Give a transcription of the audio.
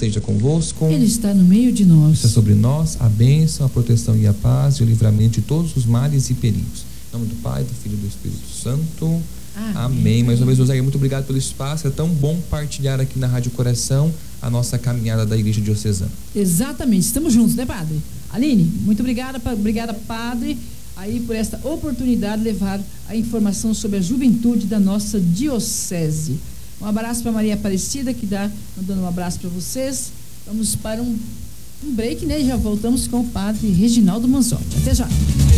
esteja convosco. Ele está no meio de nós. Está sobre nós a bênção, a proteção e a paz e o livramento de todos os males e perigos. Em nome do Pai, do Filho e do Espírito Santo. Amém. Mais uma vez, Rosair, muito obrigado pelo espaço. É tão bom partilhar aqui na Rádio Coração a nossa caminhada da Igreja Diocesana. Exatamente, estamos juntos, né, Padre? Aline, muito obrigada, Padre, aí por esta oportunidade de levar a informação sobre a juventude da nossa diocese. Um abraço para Maria Aparecida, que dá, mandando um abraço para vocês. Vamos para um break, né? Já voltamos com o Padre Reginaldo Manzotti. Até já.